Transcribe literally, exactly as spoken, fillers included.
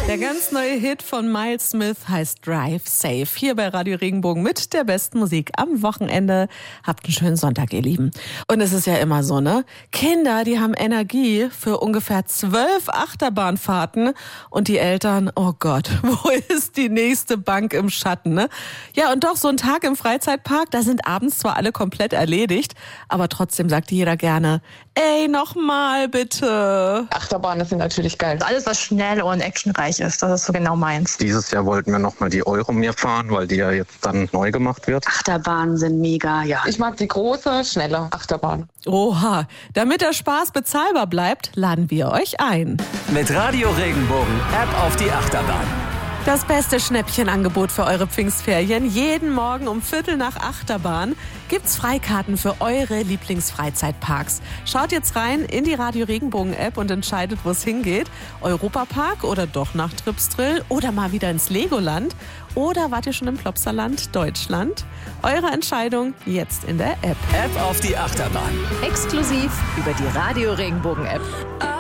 Der ganz neue Hit von Miles Smith heißt Drive Safe. Hier bei Radio Regenbogen mit der besten Musik am Wochenende. Habt einen schönen Sonntag, ihr Lieben. Und es ist ja immer so, ne? Kinder, die haben Energie für ungefähr zwölf Achterbahnfahrten. Und die Eltern, oh Gott, wo ist die nächste Bank im Schatten, ne? Ja, und doch, so ein Tag im Freizeitpark, da sind abends zwar alle komplett erledigt, aber trotzdem sagt jeder gerne, ey, nochmal bitte. Achterbahnen sind natürlich geil. Alles, was schnell und actionreich ist, das ist so genau meins. Dieses Jahr wollten wir nochmal die Euromir fahren, weil die ja jetzt dann neu gemacht wird. Achterbahnen sind mega, ja. Ich mag die große, schnelle Achterbahn. Oha, damit der Spaß bezahlbar bleibt, laden wir euch ein. Mit Radio Regenbogen App auf die Achterbahn. Das beste Schnäppchenangebot für eure Pfingstferien. Jeden Morgen um Viertel nach Achterbahn gibt's Freikarten für eure Lieblingsfreizeitparks. Schaut jetzt rein in die Radio Regenbogen App und entscheidet, wo es hingeht. Europapark oder doch nach Tripsdrill oder mal wieder ins Legoland. Oder wart ihr schon im Plopsaland Deutschland? Eure Entscheidung jetzt in der App. App auf die Achterbahn. Exklusiv über die Radio Regenbogen App.